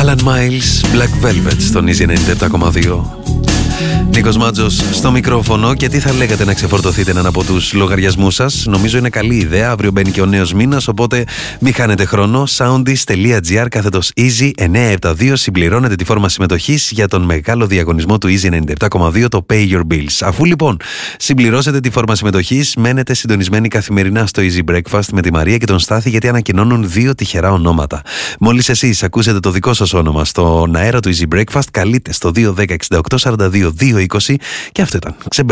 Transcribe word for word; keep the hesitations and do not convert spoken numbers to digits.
Alan Miles, Black Velvet στον Easy ενενήντα επτά κόμμα δύο. Νίκος Μάτζος στο μικρόφωνο. Και τι θα λέγατε να ξεφορτωθείτε έναν από τους λογαριασμούς σας? Νομίζω είναι καλή ιδέα. Αύριο μπαίνει και ο νέος μήνας, οπότε μην χάνετε χρόνο. Soundis.gr κάθετος Easy εννιακόσια εβδομήντα δύο. Συμπληρώνετε τη φόρμα συμμετοχής για τον μεγάλο διαγωνισμό του Easy ενενήντα επτά κόμμα δύο, το Pay Your Bills. Αφού λοιπόν συμπληρώσετε τη φόρμα συμμετοχής, μένετε συντονισμένοι καθημερινά στο Easy Breakfast με τη Μαρία και τον Στάθη, γιατί ανακοινώνουν δύο τυχερά ονόματα. Μόλις εσείς ακούσετε το δικό σας όνομα στον αέρα του Easy Breakfast, καλείτε στο δύο ένα μηδέν εξήντα οκτώ σαράντα δύο δύο είκοσι και αυτό ήταν.